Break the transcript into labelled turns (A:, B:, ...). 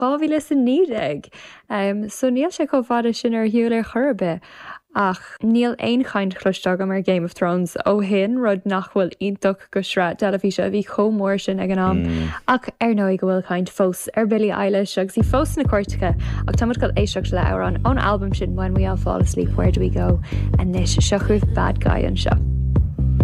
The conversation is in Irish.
A: Báhí san níag. So níl sé go bhfada sin ar hiúil churbe. Ach níl aonchaint chluisteach am ar Game of Thrones ó hin rud nachhfuil ionach go sra telefíse bhí chomór sin ag an am. Ach ar nó go bhfuil chaint fós ar Billie Eilish agus í fós na cuairtecha ach tá go éisteach le an album sin When We All Fall Asleep, Where Do We Go? And this sechuh Bad Guy an seo.